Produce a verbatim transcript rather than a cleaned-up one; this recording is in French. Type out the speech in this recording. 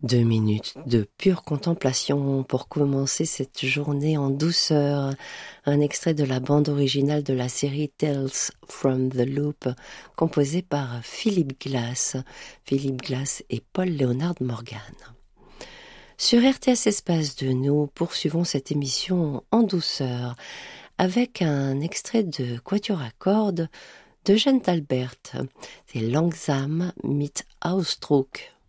Deux minutes de pure contemplation pour commencer cette journée en douceur. Un extrait de la bande originale de la série Tales from the Loop, composée par Philip Glass. Philip Glass et Paul Leonard Morgan. Sur R T S Espace deux, nous poursuivons cette émission en douceur avec un extrait de Quatuor à cordes d'Eugène Talbert. C'est Langsam mit Ausdruck.